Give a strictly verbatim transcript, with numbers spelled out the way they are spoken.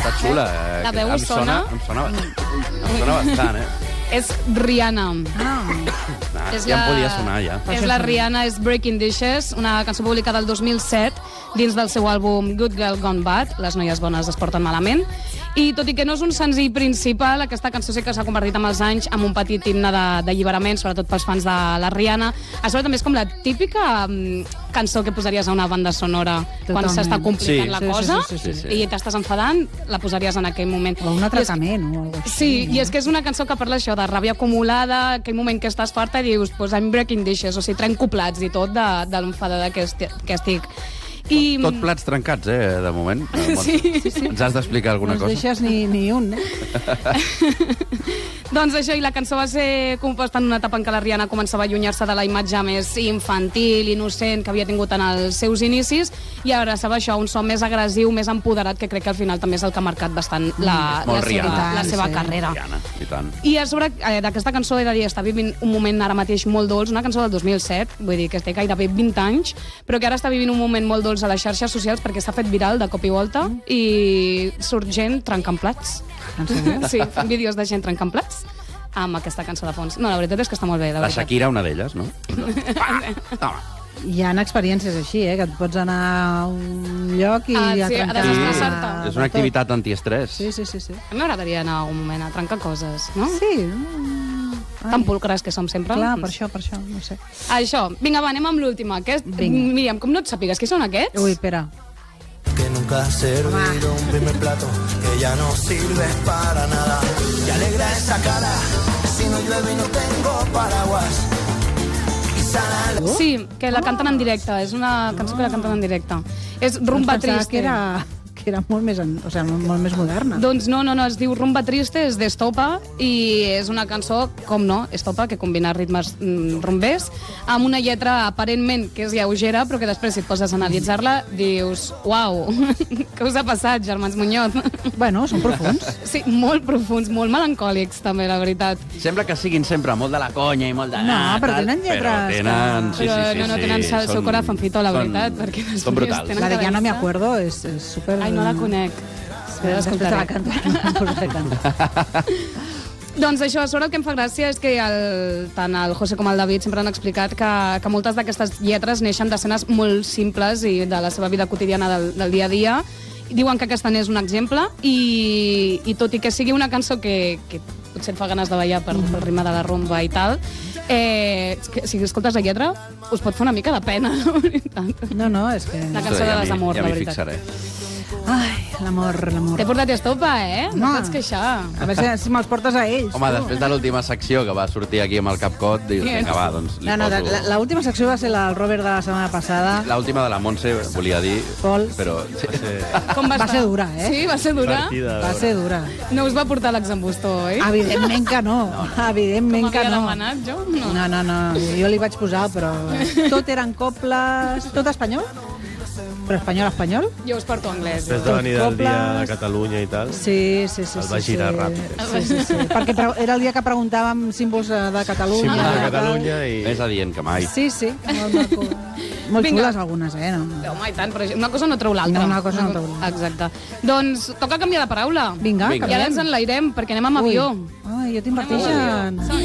Està xula. Eh? La veu em sona? Em sona, em sona bastant, eh? És Rihanna. Ah, És ja la- em podia sonar, ja. És la Rihanna, és Breaking Dishes, una cançó publicada el dos mil set dins del seu àlbum Good Girl Gone Bad, Les noies bones es porten malament. I tot i que no és un senzill principal, aquesta cançó sí que s'ha convertit amb els anys en un petit himne de- d'alliberament, sobretot pels fans de la Rihanna. A sobre també és com la típica mm, cançó que posaries a una banda sonora quan Totalment. s'està complicant Sí. la Sí, sí, cosa sí, sí, sí. i t'estàs enfadant, la posaries en aquell moment. O un I és- atracament o alguna cosa així. Sí, i és que és una cançó que parla això de ràbia acumulada, aquell moment que estàs farta i dius, pues I'm breaking dishes, o sigui, trenco plats i tot de, de l'enfadada que, esti que estic. I... Tot plats trencats, eh, de moment. Sí, sí, sí. Ens has d'explicar alguna No ens cosa? deixes ni, ni un, eh? Doncs això, i la cançó va ser composta en una etapa en què la Rihanna començava a allunyar-se de la imatge més infantil, innocent, que havia tingut en els seus inicis, i ara s'ha això, un so més agressiu, més empoderat, que crec que al final també és el que ha marcat bastant la, Molt la seva, Rihanna. la seva Sí. carrera. Rihanna, i tant. I a sobre eh, d'aquesta cançó he de dir, està vivint un moment ara mateix molt dolç, una cançó del dos mil set, vull dir que té gairebé vint anys, però que ara està vivint un moment molt dolç a les xarxes socials perquè s'ha fet viral de cop i volta i surt gent trencant plats. En sèrio? Sí, fan vídeos de gent trencant plats amb aquesta cançó de fons. No, la veritat és que està molt bé, la La veritat. Shakira, una d'elles, no? Toma. Hi ha experiències així, eh? Que et pots anar a un lloc i Ah, a sí, a trencar... desestressar-te. És una activitat antiestrès. Sí, sí, sí. sí. A mi m'agradaria anar a algun moment a trencar coses, no? Sí. mm, ai, Tan pulcres que som sempre. Clar, per això, per això, no sé. Això. Vinga, va, anem amb l'última. Aquest... Vinga. Míriam, com no et sàpigues qui són aquests? Ui, espera. Que nunca ha servido un primer plato, que ya no sirve para nada. Y alegra esa cara, si no llueve y no tengo paraguas. Y sale Sí, que la canten en directe. És una cançó que la canten en directe. És Rumba Pensava Triste. que era, que era molt més, en, o sigui, molt, molt més moderna. Doncs no, no, no, es diu Rumba Triste, és d'Estopa, i és una cançó, com no, Estopa, que combina ritmes mm, rumbers, amb una lletra aparentment que és lleugera, però que després, si et poses a analitzar-la, dius, uau, què us ha passat, germans Muñoz? Bueno, són profuns. Sí, molt profuns, molt melancòlics, també, la veritat. Sembla que siguin sempre molt de la conya i molt de... No, ah, però tal, tenen lletres Però tenen... que- Sí, Però sí, sí, no, no sí, tenen el seu són- corazoncito, la són- veritat, perquè després Són brutals. tenen La de cada Ja no me vista. acuerdo és, és super... Ai, no la conec. Espera, Després te la l'escoltaré. canto. Em posaré a cantar. Doncs això, a sobre el que em fa gràcia és que el, tant el José com el David sempre han explicat que, que moltes d'aquestes lletres neixen d'escenes molt simples i de la seva vida quotidiana del, del dia a dia. Diuen que aquesta n'és un exemple i, i tot i que sigui una cançó que, que potser et fa ganes de ballar per, pel ritme de la rumba i tal, eh, és que, si escoltes la lletra us pot fer una mica de pena, la veritat. No, no, és que... La cançó de Ja m'hi- desamor, ja la m'hi veritat. fixaré. Ai, l'amor, l'amor. T'he portat estopa, eh? No Home. pots queixar. A veure si, si me'ls portes a ells. Home, tu. després de l'última secció que va sortir aquí amb el Capcot, dius, Bien. vinga, va, doncs li No, no, poso... la- la última secció va ser la del Robert de la setmana passada. L'última de la Montse, volia dir, Pol. però... Com va, Va estar? ser dura, eh? Sí, va ser dura? Va ser dura. No us va portar l'exambustó, oi? Evidentment que no. Evidentment Com que havia no. demanat jo? No. No, no, no. Jo li vaig posar, però... Tot eren cobles... Tot espanyol? Però espanyol, espanyol? Jo us porto anglès. Després de venir del dia Cobles. de Catalunya i tal, Sí, sí, sí. El sí, va girar sí. ràpid. Sí, sí, sí. Perquè pre- era el dia que preguntàvem símbols de de Catalunya. símbol de tal. Catalunya i... Més adient que mai. Sí, sí. Molt maco. Molt Vinga. xules algunes, eh? No? Home, i tant, però una cosa no treu l'altra. No, una cosa no treu l'altra. Exacte. Doncs toca canviar de paraula. Vinga, Vinga. I ara canviem. ens enlairem, perquè anem amb avió. Ai, jo tinc vertigen.